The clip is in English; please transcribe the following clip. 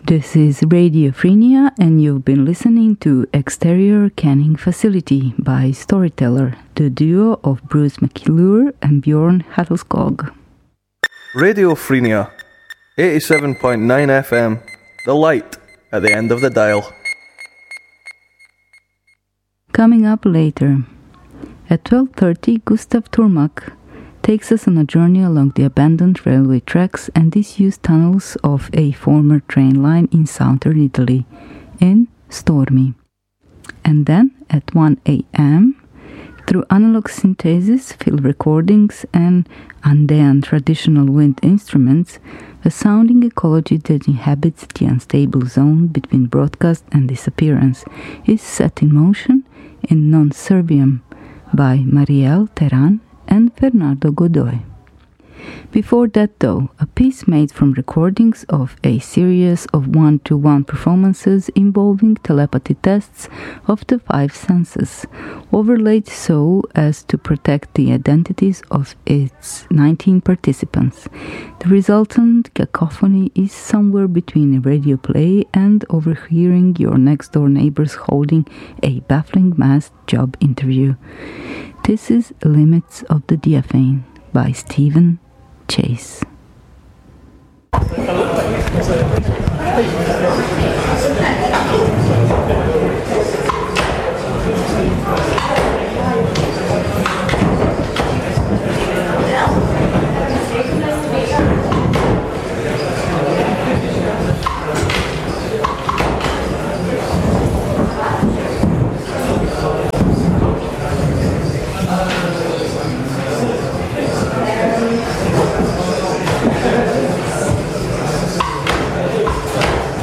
This is Radio Frenia, and you've been listening to Exterior Canning Facility by Storyteller, the duo of Bruce McClure and Bjorn Hattelskog. Radio Frenia, 87.9 FM, the light at the end of the dial. Coming up later, at 12:30, Gustav Turmak takes us on a journey along the abandoned railway tracks and disused tunnels of a former train line in southern Italy, in Stormi. And then, at 1 a.m., through analog synthesis, field recordings, and Andean traditional wind instruments, a sounding ecology that inhabits the unstable zone between broadcast and disappearance is set in motion in Non Serviam by Marielle Terán and Fernando Godoy. Before that, though, a piece made from recordings of a series of one-to-one performances involving telepathy tests of the five senses, overlaid so as to protect the identities of its 19 participants. The resultant cacophony is somewhere between a radio play and overhearing your next-door neighbors holding a baffling masked job interview. This is Limits of the Diaphane by Stephen Chase.